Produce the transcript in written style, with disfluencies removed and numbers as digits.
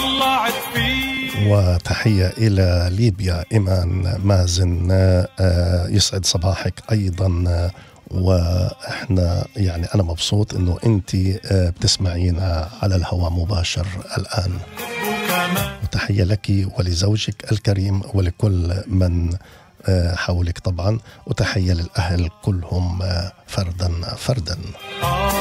طلعت فيه. وتحية إلى ليبيا إيمان مازن، يسعد صباحك أيضا. وإحنا يعني أنا مبسوط إنه أنت بتسمعينا على الهواء مباشر الآن. وتحية لك ولزوجك الكريم ولكل من حولك طبعا، وتحية للأهل كلهم فردا فردا.